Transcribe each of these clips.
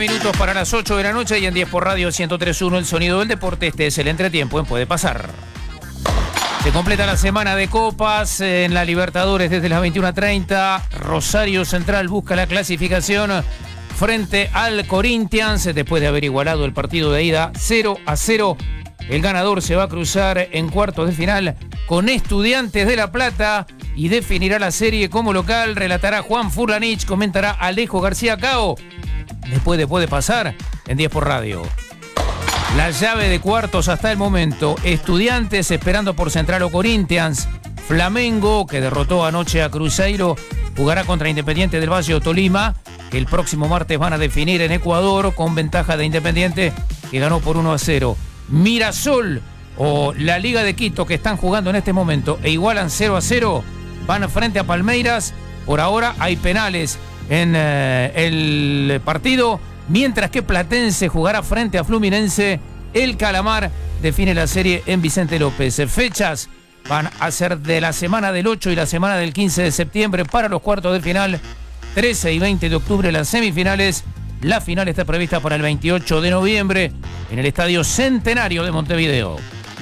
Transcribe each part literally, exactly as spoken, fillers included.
minutos para las ocho de la noche y en diez por Radio ciento tres punto uno el sonido del deporte. Este es el entretiempo en Puede Pasar. Se completa la semana de copas en la Libertadores desde las veintiuna treinta. Rosario Central busca la clasificación frente al Corinthians después de haber igualado el partido de ida cero a cero. El ganador se va a cruzar en cuartos de final con Estudiantes de La Plata y definirá la serie como local. Relatará Juan Furlanich, comentará Alejo García Cao. Después de Puede Pasar en diez por Radio. La llave de cuartos hasta el momento. Estudiantes esperando por Central o Corinthians. Flamengo, que derrotó anoche a Cruzeiro, jugará contra Independiente del Valle o Tolima, que el próximo martes van a definir en Ecuador con ventaja de Independiente, que ganó por uno a cero. Mirasol o la Liga de Quito, que están jugando en este momento e igualan cero a cero, van frente a Palmeiras. Por ahora hay penales en eh, el partido, mientras que Platense jugará frente a Fluminense. El Calamar define la serie en Vicente López. Fechas van a ser de la semana del ocho y la semana del quince de septiembre para los cuartos de final. trece y veinte de octubre las semifinales. La final está prevista para el veintiocho de noviembre en el Estadio Centenario de Montevideo.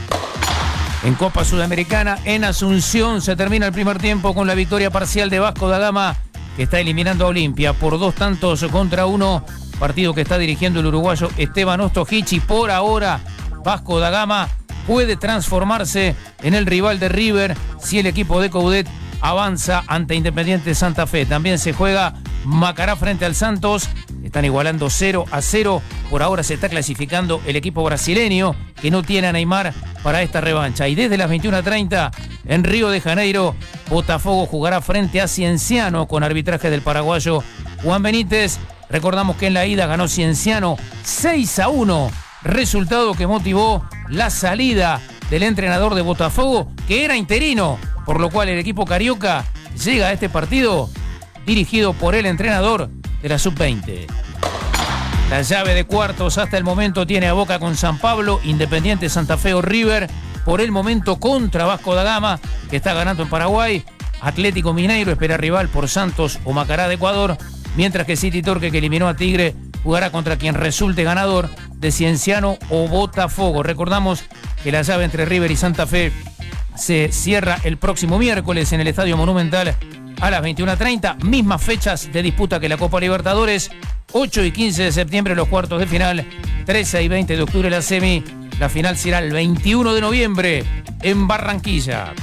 En Copa Sudamericana, en Asunción, se termina el primer tiempo con la victoria parcial de Vasco da Gama, que está eliminando a Olimpia por dos tantos contra uno. Partido que está dirigiendo el uruguayo Esteban Ostojic. Y por ahora, Vasco da Gama puede transformarse en el rival de River si el equipo de Coudet avanza ante Independiente Santa Fe. También se juega Macará frente al Santos. Están igualando cero a cero. Por ahora se está clasificando el equipo brasileño, que no tiene a Neymar para esta revancha. Y desde las veintiuna treinta en Río de Janeiro, Botafogo jugará frente a Cienciano con arbitraje del paraguayo Juan Benítez. Recordamos que en la ida ganó Cienciano seis a uno, resultado que motivó la salida del entrenador de Botafogo, que era interino, por lo cual el equipo carioca llega a este partido dirigido por el entrenador de la sub veinte. La llave de cuartos hasta el momento tiene a Boca con San Pablo, Independiente Santa Fe o River, por el momento contra Vasco da Gama, que está ganando en Paraguay. Atlético Mineiro espera rival por Santos o Macará de Ecuador, mientras que City Torque, que eliminó a Tigre, jugará contra quien resulte ganador de Cienciano o Botafogo. Recordamos que la llave entre River y Santa Fe se cierra el próximo miércoles en el Estadio Monumental a las veintiuna treinta. Mismas fechas de disputa que la Copa Libertadores. ocho y quince de septiembre los cuartos de final. trece y veinte de octubre la semi. La final será el veintiuno de noviembre en Barranquilla.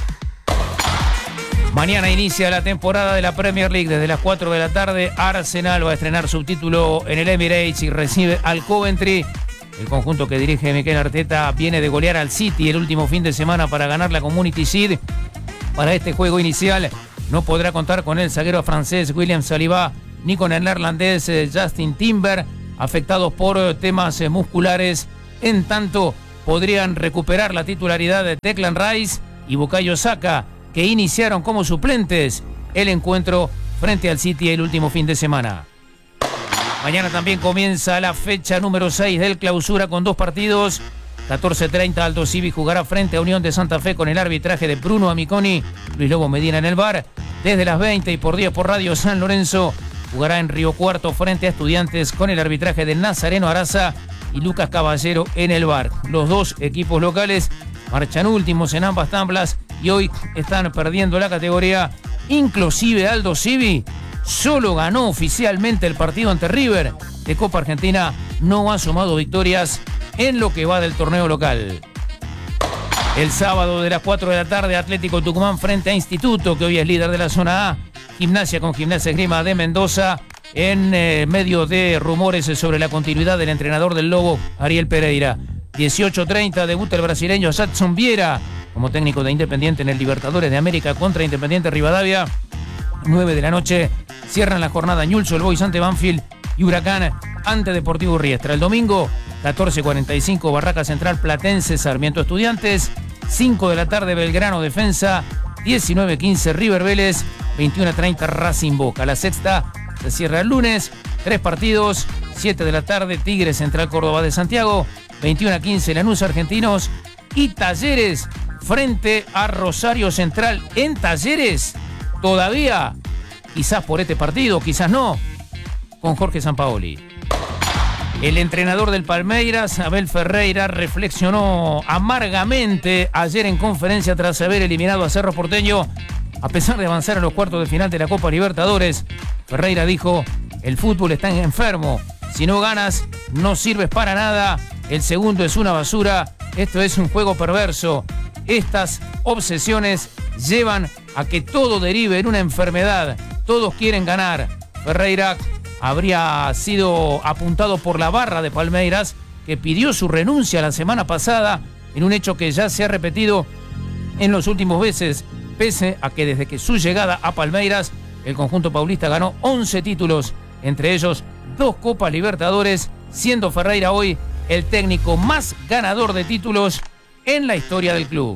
Mañana inicia la temporada de la Premier League desde las cuatro de la tarde. Arsenal va a estrenar subtítulo en el Emirates y recibe al Coventry. El conjunto que dirige Mikel Arteta viene de golear al City el último fin de semana para ganar la Community Shield. Para este juego inicial no podrá contar con el zaguero francés William Saliba ni con el neerlandés Justin Timber, afectados por temas musculares. En tanto, podrían recuperar la titularidad de Declan Rice y Bukayo Saka, que iniciaron como suplentes el encuentro frente al City el último fin de semana. Mañana también comienza la fecha número seis del Clausura con dos partidos. catorce treinta Aldo Civi jugará frente a Unión de Santa Fe con el arbitraje de Bruno Amiconi, Luis Lobo Medina en el V A R. Desde las veinte y por diez por Radio San Lorenzo jugará en Río Cuarto frente a Estudiantes con el arbitraje de Nazareno Araza y Lucas Caballero en el V A R. Los dos equipos locales marchan últimos en ambas tablas y hoy están perdiendo la categoría. Inclusive Aldo Civi solo ganó oficialmente el partido ante River de Copa Argentina. No ha sumado victorias en lo que va del torneo local. El sábado de las cuatro de la tarde, Atlético Tucumán frente a Instituto, que hoy es líder de la zona A. Gimnasia con Gimnasia Esgrima de Mendoza, en eh, medio de rumores sobre la continuidad del entrenador del Lobo, Ariel Pereira. dieciocho treinta debuta el brasileño Jadson Vieira como técnico de Independiente en el Libertadores de América contra Independiente Rivadavia. nueve de la noche cierran la jornada Newell's Old Boys ante Banfield y Huracán ante Deportivo Riestra. El domingo, catorce cuarenta y cinco, Barraca Central Platense Sarmiento Estudiantes. cinco de la tarde, Belgrano Defensa. diecinueve quince, River Vélez. veintiuna treinta, Racing Boca. La sexta se cierra el lunes. Tres partidos. siete de la tarde, Tigre Central Córdoba de Santiago. veintiuna quince, Lanús Argentinos. Y Talleres frente a Rosario Central. En Talleres, todavía, quizás por este partido, quizás no, con Jorge Sampaoli. El entrenador del Palmeiras, Abel Ferreira, reflexionó amargamente ayer en conferencia tras haber eliminado a Cerro Porteño. A pesar de avanzar a los cuartos de final de la Copa Libertadores, Ferreira dijo: el fútbol está enfermo, si no ganas no sirves para nada, el segundo es una basura, esto es un juego perverso. Estas obsesiones llevan a que todo derive en una enfermedad, todos quieren ganar. Ferreira habría sido apuntado por la barra de Palmeiras, que pidió su renuncia la semana pasada, en un hecho que ya se ha repetido en los últimos meses, pese a que desde que su llegada a Palmeiras, el conjunto paulista ganó once títulos, entre ellos dos Copas Libertadores, siendo Ferreira hoy el técnico más ganador de títulos en la historia del club.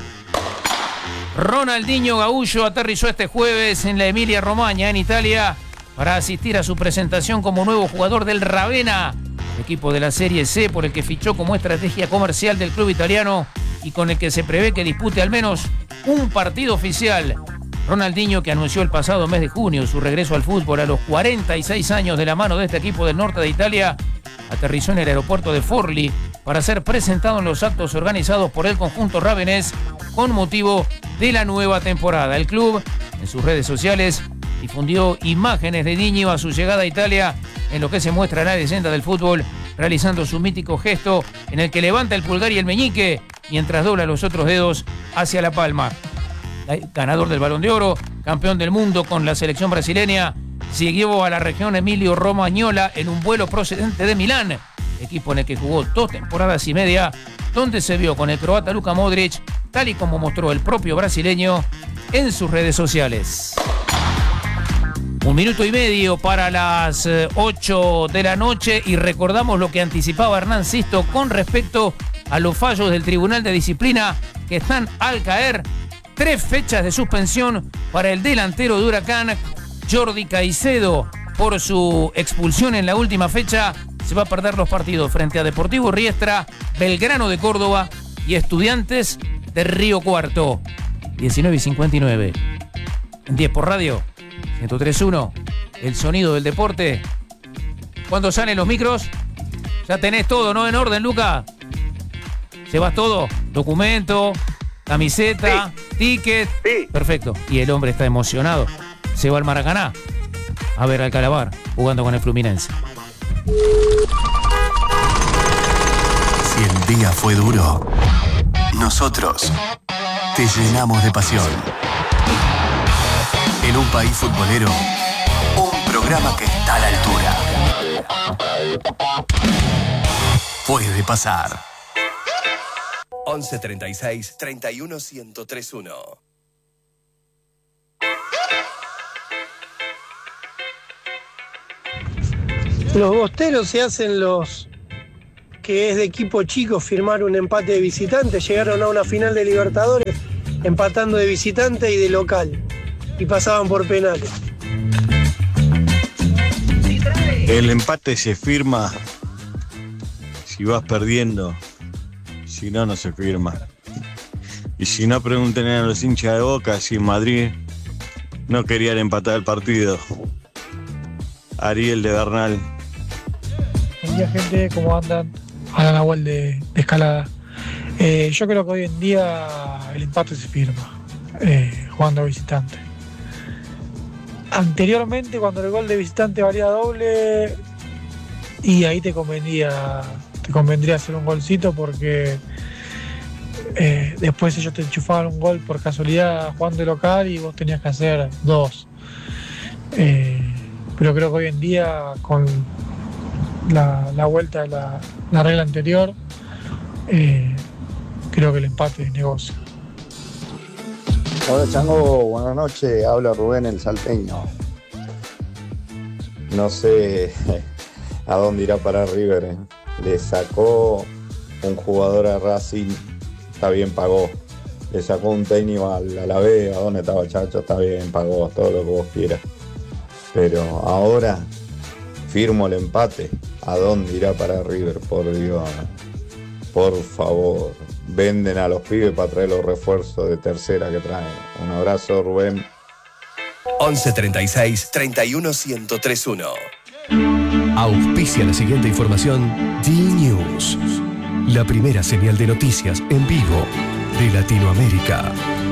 Ronaldinho Gaúcho aterrizó este jueves en la Emilia-Romagna, en Italia, para asistir a su presentación como nuevo jugador del Ravenna, equipo de la Serie C por el que fichó como estrategia comercial del club italiano y con el que se prevé que dispute al menos un partido oficial. Ronaldinho, que anunció el pasado mes de junio su regreso al fútbol a los cuarenta y seis años de la mano de este equipo del norte de Italia, aterrizó en el aeropuerto de Forlì para ser presentado en los actos organizados por el conjunto ravenés con motivo de la nueva temporada. El club, en sus redes sociales, difundió imágenes de Diño a su llegada a Italia, en lo que se muestra la leyenda del fútbol realizando su mítico gesto en el que levanta el pulgar y el meñique mientras dobla los otros dedos hacia la palma. Ganador del Balón de Oro, campeón del mundo con la selección brasileña, siguió a la región Emilio-Romagnola en un vuelo procedente de Milán, equipo en el que jugó dos temporadas y media, donde se vio con el croata Luka Modric, tal y como mostró el propio brasileño en sus redes sociales. Un minuto y medio para las ocho de la noche y recordamos lo que anticipaba Hernán Sisto con respecto a los fallos del Tribunal de Disciplina que están al caer. Tres fechas de suspensión para el delantero de Huracán, Jordi Caicedo, por su expulsión en la última fecha. Se va a perder los partidos frente a Deportivo Riestra, Belgrano de Córdoba y Estudiantes de Río Cuarto. diecinueve y cincuenta y nueve. En diez por radio. ciento tres punto uno, el sonido del deporte. ¿Cuándo salen los micros? Ya tenés todo, ¿no? En orden, Luca. ¿Llevas todo? Documento, camiseta, sí. Ticket. Sí. Perfecto. Y el hombre está emocionado. Se va al Maracaná a ver al Calabar jugando con el Fluminense. Si el día fue duro, nosotros te llenamos de pasión. En un país futbolero, un programa que está a la altura. Puede pasar. once treinta y seis, treinta y uno, ciento tres punto uno. Los bosteros se hacen los que es de equipo chico firmar un empate de visitante. Llegaron a una final de Libertadores empatando de visitante y de local. Y pasaban por penales. El empate se firma si vas perdiendo, si no, no se firma. Y si no, pregunten a los hinchas de Boca si en Madrid no querían empatar el partido. Ariel de Bernal. Buen día, gente, ¿cómo andan? Alan Nahuel de, de Escalada. Eh, yo creo que hoy en día el empate se firma, eh, jugando visitante. Anteriormente, cuando el gol de visitante valía doble, y ahí te convendría, te convendría hacer un golcito porque eh, después ellos te enchufaban un gol por casualidad jugando de local y vos tenías que hacer dos. Eh, pero creo que hoy en día, con la, la vuelta de la, la regla anterior, eh, creo que el empate es negocio. Hola Chango, buenas noches, habla Rubén el Salteño. No sé a dónde irá para River, ¿eh? Le sacó un jugador a Racing, está bien, pagó. Le sacó un técnico al Alavés, a dónde estaba Chacho, está bien, pagó, todo lo que vos quieras. Pero ahora firmo el empate, ¿a dónde irá para River? Por Dios, por favor. Venden a los pibes para traer los refuerzos de tercera que traen. Un abrazo, Rubén. once treinta y seis, treinta y uno, ciento tres punto uno. Auspicia la siguiente información D-News, la primera señal de noticias en vivo de Latinoamérica.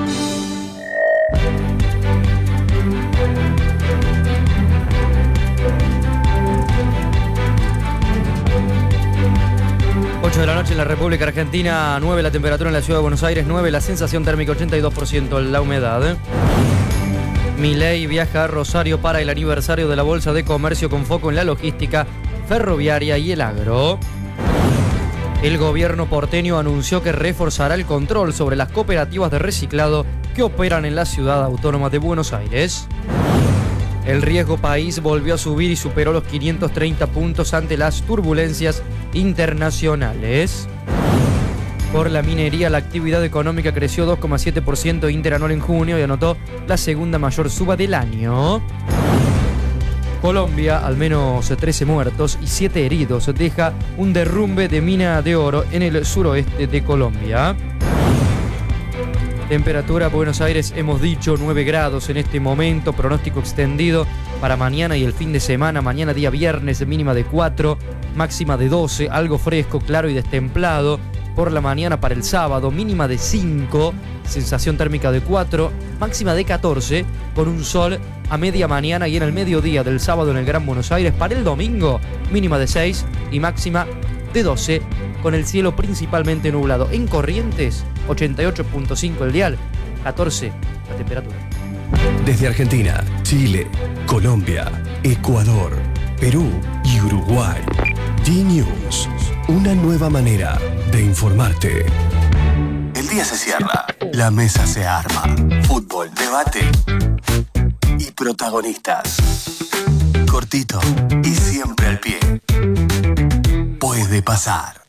ocho de la noche en la República Argentina, nueve la temperatura en la ciudad de Buenos Aires, nueve la sensación térmica, ochenta y dos por ciento la humedad. Milei viaja a Rosario para el aniversario de la Bolsa de Comercio con foco en la logística ferroviaria y el agro. El gobierno porteño anunció que reforzará el control sobre las cooperativas de reciclado que operan en la ciudad autónoma de Buenos Aires. El riesgo país volvió a subir y superó los quinientos treinta puntos ante las turbulencias internacionales. Por la minería, la actividad económica creció dos coma siete por ciento interanual en junio y anotó la segunda mayor suba del año. Colombia, al menos trece muertos y siete heridos, deja un derrumbe de mina de oro en el suroeste de Colombia. Temperatura, Buenos Aires, hemos dicho, nueve grados en este momento, pronóstico extendido para mañana y el fin de semana. Mañana día viernes, mínima de cuatro, máxima de doce, algo fresco, claro y destemplado. Por la mañana para el sábado, mínima de cinco, sensación térmica de cuatro, máxima de catorce, con un sol a media mañana y en el mediodía del sábado en el Gran Buenos Aires. Para el domingo, mínima de seis y máxima de doce, con el cielo principalmente nublado. En Corrientes, ochenta y ocho punto cinco el dial, catorce la temperatura. Desde Argentina, Chile, Colombia, Ecuador, Perú y Uruguay. D-News, una nueva manera de informarte. El día se cierra, la mesa se arma. Fútbol, debate y protagonistas. Cortito y siempre al pie. Puede pasar.